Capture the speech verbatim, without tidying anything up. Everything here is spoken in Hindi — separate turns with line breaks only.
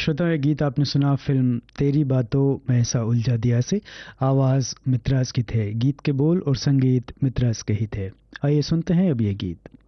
श्रोता, ये गीत आपने सुना फिल्म तेरी बातों में ऐसा उलझा दिया से। आवाज़ मित्राज की थे, गीत के बोल और संगीत मित्राज के ही थे। आइए सुनते हैं अब ये गीत।